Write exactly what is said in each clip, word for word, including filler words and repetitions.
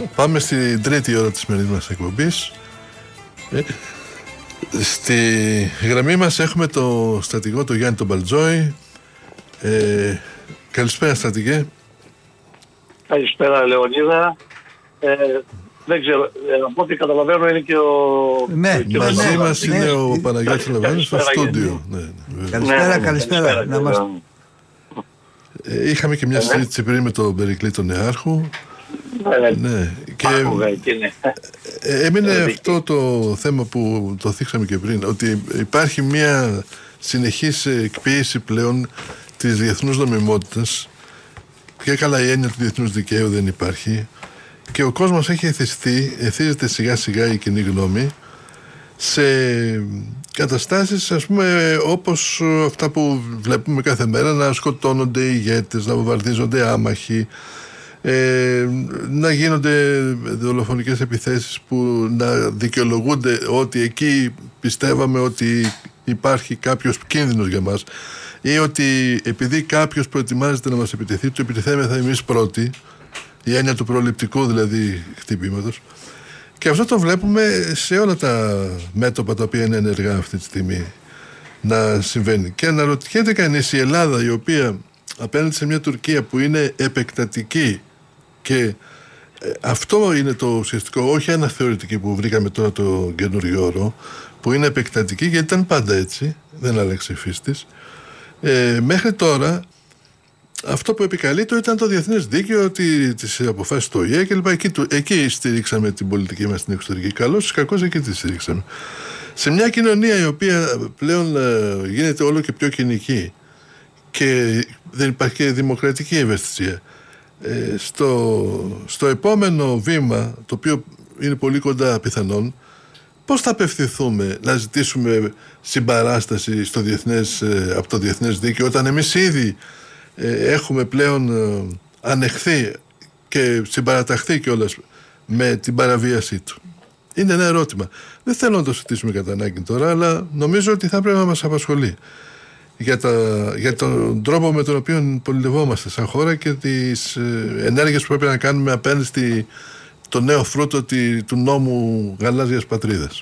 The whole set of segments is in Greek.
Πάμε στην τρίτη ώρα της σημερινής μας εκπομπής. Ε, στη γραμμή μας έχουμε το στρατηγό, το Γιάννη τον Μπαλτζόη. Ε, καλησπέρα, στρατηγέ. Καλησπέρα, Λεωνίδα. Ε, δεν ξέρω, ε, από ό,τι καταλαβαίνω είναι και ο... Ναι, και μαζί ο μας είναι ο Παναγιώτης Λαβάνης στο στούντιο. Ναι, ναι, καλησπέρα, ναι, καλησπέρα. καλησπέρα. Να μας... ε, είχαμε και μια συζήτηση πριν με τον Περικλή τον Νεάρχου. Ναι, ναι. Και ναι. ε, έμεινε αυτό το θέμα που το θίξαμε και πριν, ότι υπάρχει μια συνεχής εκποίηση πλέον της διεθνούς νομιμότητας, και καλά η έννοια του διεθνούς δικαίου δεν υπάρχει, και ο κόσμος έχει εθιστεί, εθίζεται σιγά σιγά η κοινή γνώμη σε καταστάσεις, ας πούμε, όπως αυτά που βλέπουμε κάθε μέρα, να σκοτώνονται οι ηγέτες, να βομβαρδίζονται άμαχοι, ε, να γίνονται δολοφονικές επιθέσεις που να δικαιολογούνται ότι εκεί πιστεύαμε ότι υπάρχει κάποιος κίνδυνος για μας, ή ότι επειδή κάποιος προετοιμάζεται να μας επιτεθεί, το επιτιθέμεθα εμείς πρώτοι, η έννοια του προληπτικού δηλαδή χτυπήματος. Και αυτό το βλέπουμε σε όλα τα μέτωπα τα οποία είναι ενεργά αυτή τη στιγμή να συμβαίνει. Και αναρωτιέται κανείς, η Ελλάδα, η οποία απέναντι σε μια Τουρκία που είναι επεκτατική, και αυτό είναι το ουσιαστικό, όχι αναθεωρητική που βρήκαμε τώρα το καινούριο όρο, που είναι επεκτατική, γιατί ήταν πάντα έτσι, δεν άλλαξε η φύση της. Ε, μέχρι τώρα αυτό που επικαλείται ήταν το διεθνές δίκαιο, τις αποφάσεις του Ο Ε Ε κλπ. Εκεί, εκεί στηρίξαμε την πολιτική μας στην εξωτερική. Καλώς ή κακώς εκεί τη στηρίξαμε. Σε μια κοινωνία η οποία πλέον ε, γίνεται όλο και πιο κοινική και δεν υπάρχει και δημοκρατική ευαισθησία, ε, στο, στο επόμενο βήμα, το οποίο είναι πολύ κοντά πιθανόν, πώς θα απευθυνθούμε να ζητήσουμε συμπαράσταση στο διεθνές, ε, από το διεθνές δίκαιο, όταν εμείς ήδη ε, έχουμε πλέον ε, ανεχθεί και συμπαραταχθεί κιόλας με την παραβίασή του. Είναι ένα ερώτημα. Δεν θέλω να το συζητήσουμε κατά ανάγκη τώρα, αλλά νομίζω ότι θα πρέπει να μας απασχολεί για, τα, για τον τρόπο με τον οποίο πολιτευόμαστε σαν χώρα και τις ε, ενέργειες που πρέπει να κάνουμε απέναντι στη, το νέο φρούτο τη, του νόμου γαλάζιας πατρίδας.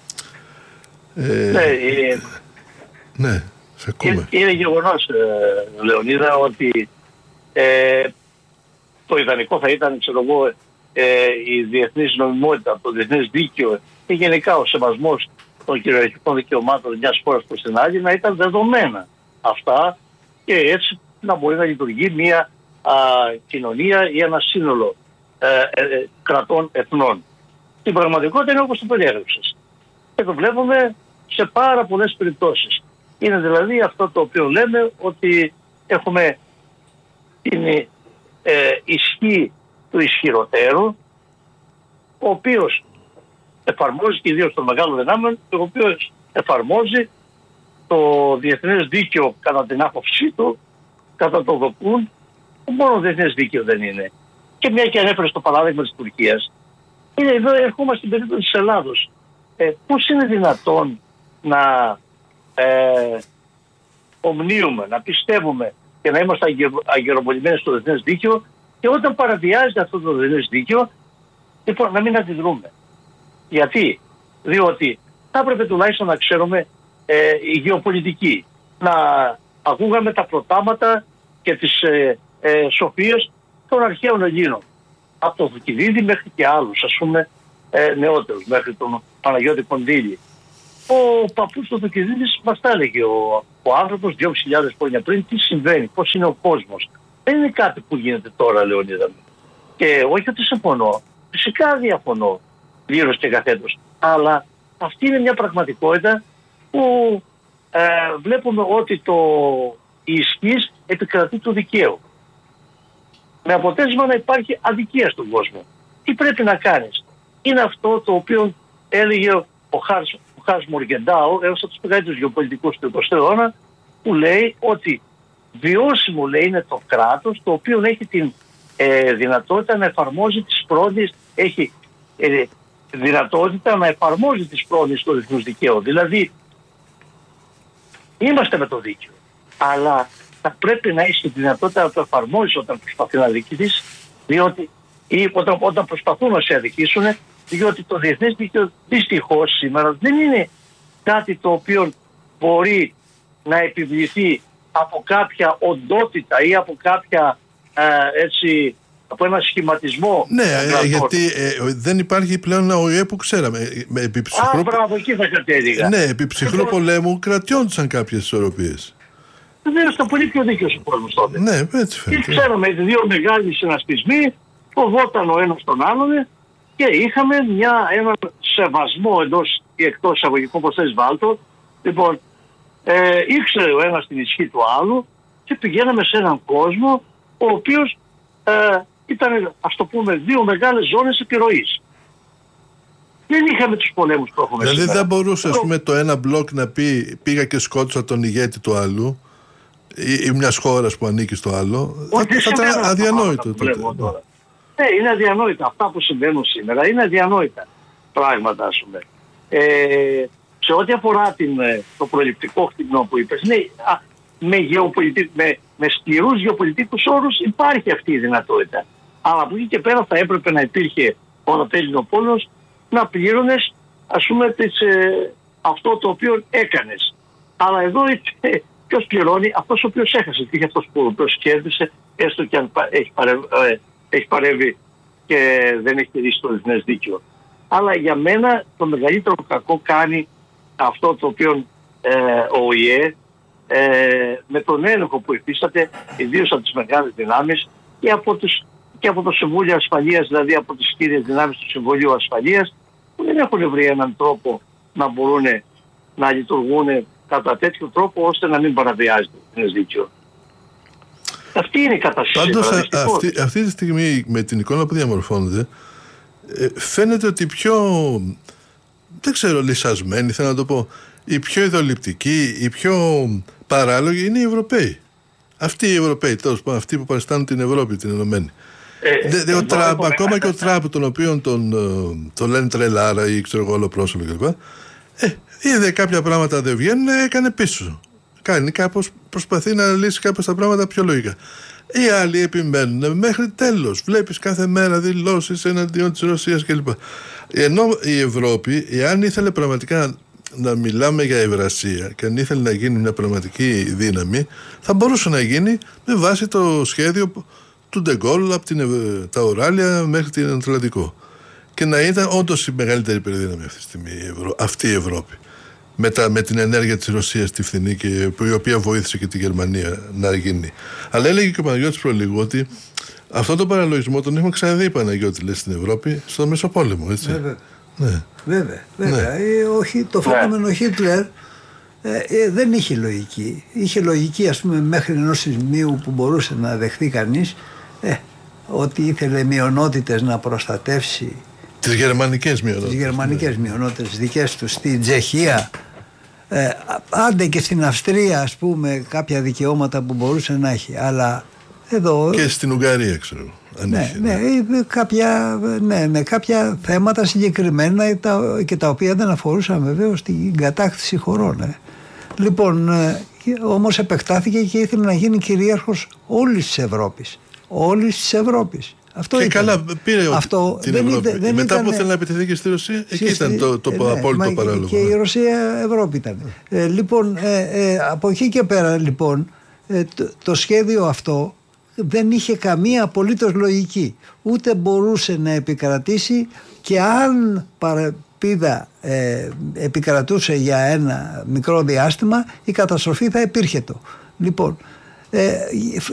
Ε, ναι, ε, ναι, σε ακούμε. Είναι, είναι γεγονός, ε, Λεωνίδα, ότι ε, το ιδανικό θα ήταν, ξέρω εγώ, ε, η διεθνής νομιμότητα, το διεθνές δίκαιο και γενικά ο σεβασμός των κυριαρχικών δικαιωμάτων μιας χώρας προς την άλλη να ήταν δεδομένα αυτά, και έτσι να μπορεί να λειτουργεί μια α, κοινωνία ή ένα σύνολο ε, ε, κρατών εθνών. Στην πραγματικότητα είναι όπως το περιέγραψες. Και το βλέπουμε σε πάρα πολλές περιπτώσεις. Είναι δηλαδή αυτό το οποίο λέμε, ότι έχουμε την ε, ισχύ του ισχυροτέρου, ο οποίος εφαρμόζει, ιδίως των μεγάλων δυνάμεων, ο οποίος εφαρμόζει το διεθνές δίκαιο κατά την άποψή του, κατά το δοκούν, που μόνο διεθνές δίκαιο δεν είναι. Και μια και ανέφερε στο παράδειγμα της Τουρκίας, είναι εδώ, ερχόμαστε στην περίπτωση της Ελλάδος. Ε, πώς είναι δυνατόν να ε, ομνίουμε, να πιστεύουμε και να είμαστε αγεροπολισμένοι στο διεθνές δίκαιο, και όταν παραβιάζεται αυτό το διεθνές δίκαιο, λοιπόν, να μην αντιδρούμε. Γιατί? Διότι θα έπρεπε τουλάχιστον να ξέρουμε ε, η γεωπολιτική, να ακούγαμε τα προτάματα και τις ε, ε, σοφίες των αρχαίων Ελλήνων, από τον Θουκυδίδη μέχρι και άλλους, ας πούμε, ε, νεότερους, μέχρι τον Παναγιώτη Κονδύλη. Ο παππούς του Θουκυδίδης μας τα έλεγε ο, ο άνθρωπος δύο χιλιάδες χρόνια πριν τι συμβαίνει, πώς είναι ο κόσμος. Δεν είναι κάτι που γίνεται τώρα, Λεωνίδα. Και όχι ότι συμφωνώ, φυσικά διαφωνώ πλήρως και καθέτος, αλλά αυτή είναι μια πραγματικότητα που ε, βλέπουμε ότι το η ισχύς επικρατεί του δικαίου. Με αποτέλεσμα να υπάρχει αδικία στον κόσμο. Τι πρέπει να κάνεις? Είναι αυτό το οποίο έλεγε ο Χάρς, ο Χάρς Μοργεντάου, ένας από τους μεγαλύτερους γεωπολιτικούς του εικοστού αιώνα, που λέει ότι βιώσιμο, λέει, είναι το κράτος το οποίο έχει την ε, δυνατότητα να εφαρμόζει τις πρόνοιες, έχει ε, δυνατότητα να εφαρμόζει τις πρόνοιες του διεθνούς δικαίου. Δηλαδή, είμαστε με το δίκαιο, αλλά θα πρέπει να έχει τη δυνατότητα να το εφαρμόζει όταν προσπαθεί να διοικητήσει, διότι ή όταν, όταν προσπαθούν να σε αδικήσουν, διότι το διεθνές δίκαιο δυστυχώς σήμερα δεν είναι κάτι το οποίο μπορεί να επιβληθεί από κάποια οντότητα ή από κάποια ε, έτσι, από ένα σχηματισμό. Ναι, ε, γιατί ε, δεν υπάρχει πλέον ο ΟΗΕ που ξέραμε. Επί ψυχρού... Α, μπράβο, εκεί θα κατέληγα. Ναι, επί ψυχρού πολέμου κρατιόντουσαν κάποιες ισορροπίες. Δεν ήταν πολύ πιο δίκαιος ο κόσμος τότε. Ναι, έτσι φαίνεται. Και ξέραμε δύο μεγάλοι συνασπισμοί, φοβόταν ο ένας τον άλλον και είχαμε μια, έναν σεβασμό εντός ή εκτός εισαγωγικών, όπως θες βάλτο. Λοιπόν, ε, ήξερε ο ένας την ισχύ του άλλου και πηγαίναμε σε έναν κόσμο ο οποίος ε, ήταν, ας το πούμε, δύο μεγάλες ζώνες επιρροής. Δεν είχαμε τους πολέμους που έχουμε δηλαδή σήμερα. Δεν μπορούσε, ας πούμε, το ένα μπλοκ να πει πήγα και σκότωσα τον ηγέτη του άλλου ή, ή μιας χώρας που ανήκει στο άλλο. Όχι, θα θα ήταν αδιανόητο τότε. Ναι, είναι αδιανόητα. Αυτά που συμβαίνουν σήμερα είναι αδιανόητα πράγματα, ας πούμε. Ε, σε ό,τι αφορά την, το προληπτικό χτυπνό που είπες, ναι, α, με, γεωπολιτικ, με, με σκληρούς γεωπολιτικούς όρους υπάρχει αυτή η δυνατότητα. Αλλά από εκεί και πέρα θα έπρεπε να υπήρχε όταν παίζει ο πόλεμος να πλήρωνες, ας πούμε, τις, ε, αυτό το οποίο έκανες. Αλλά εδώ ε, ποιος πληρώνει? Αυτός ο οποίος έχασε. Και αυτός που ο οποίος κέρδισε, έστω και αν έχει παρεύει, ε, έχει παρεύει και δεν έχει τηρήσει το διεθνές δίκαιο. Αλλά για μένα το μεγαλύτερο κακό κάνει αυτό το οποίο ε, ο ΟΗΕ ε, με τον έλεγχο που υφίσταται, ιδίως από τις μεγάλες δυνάμεις και από, τους, και από το Συμβούλιο Ασφαλείας, δηλαδή από τις κύριες δυνάμεις του Συμβουλίου Ασφαλείας, που δεν έχουν βρει έναν τρόπο να μπορούν να λειτουργούν κατά τέτοιο τρόπο ώστε να μην παραβιάζεται το διεθνές δίκαιο. Αυτή είναι η κατάσταση. Πάντως αυτή, αυτή τη στιγμή με την εικόνα που διαμορφώνεται ε, φαίνεται ότι πιο, δεν ξέρω, λυσασμένη, θέλω να το πω, η πιο ιδεολειπτική, η πιο παράλογη είναι οι Ευρωπαίοι. Αυτοί οι Ευρωπαίοι, τέλος πάντων, αυτοί που παριστάνουν την Ευρώπη, την Ενωμένη. Ε, δε, δε, ο Τραμπ, ακόμα και ο Τραμπ, τον οποίον τον, τον λένε τρελάρα ή ξέρω εγώ όλο πρόσωπο κλπ. Ε, είδε κάποια πράγματα δεν βγαίνουν, έκανε πίσω. Κάνει κάπως, προσπαθεί να λύσει κάπως τα πράγματα πιο λογικά. Οι άλλοι επιμένουν μέχρι τέλος. Βλέπεις κάθε μέρα δηλώσεις εναντίον της Ρωσίας κλπ. Ενώ η Ευρώπη, εάν ήθελε πραγματικά να μιλάμε για ευρασία και αν ήθελε να γίνει μια πραγματική δύναμη, θα μπορούσε να γίνει με βάση το σχέδιο του Ντεγκόλ από την, τα Ουράλια μέχρι την Ατλαντικό. Και να ήταν όντως η μεγαλύτερη υπερδύναμη αυτή τη στιγμή η Ευρω... αυτή η Ευρώπη. Με, τα, με την ενέργεια της Ρωσίας στη φθηνή και που, η οποία βοήθησε και τη Γερμανία να γίνει. Αλλά έλεγε και ο Παναγιώτης προλίγου ότι αυτό το παραλογισμό τον έχουμε ξαναδεί, Παναγιώτη, λέει, στην Ευρώπη στο Μεσοπόλεμο, έτσι. Βέβαια. Ναι. Βέβαια, βέβαια. Ναι. Ε, όχι, το φαινόμενο Ναι. Χίτλερ ε, ε, δεν είχε λογική. Είχε λογική, ας πούμε, μέχρι ενός σημείου που μπορούσε να δεχθεί κανείς ε, ότι ήθελε μειονότητες να προστατεύσει. Τις γερμανικές μειονότητες. Τις γερμανικές ναι. μειονότητες δικές του στην Τσεχία. Ε, άντε και στην Αυστρία, ας πούμε, κάποια δικαιώματα που μπορούσε να έχει. Αλλά εδώ... Και στην Ουγγαρία, ξέρω. Ναι, είχε, ναι, ναι. Κάποια, ναι, ναι, κάποια θέματα συγκεκριμένα τα, και τα οποία δεν αφορούσαν βεβαίως την κατάκτηση χωρών. Ε. Λοιπόν, ε, όμως επεκτάθηκε και ήθελε να γίνει κυρίαρχος όλης της Ευρώπης. Όλης της Ευρώπης. Αυτό και ήταν. καλά πήρε αυτό την δεν Ευρώπη. Ήταν, δεν Μετά ήταν, που θέλει να επιτεθεί και στη Ρωσία, εκεί στη, ήταν το, το ναι, απόλυτο μα, παράλογο. Και η Ρωσία Ευρώπη ήταν. Ε, λοιπόν, ε, ε, από εκεί και πέρα, λοιπόν, ε, το, το σχέδιο αυτό δεν είχε καμία απολύτως λογική. Ούτε μπορούσε να επικρατήσει και αν παραπίδα ε, επικρατούσε για ένα μικρό διάστημα, η καταστροφή θα υπήρχε το. Λοιπόν, ε,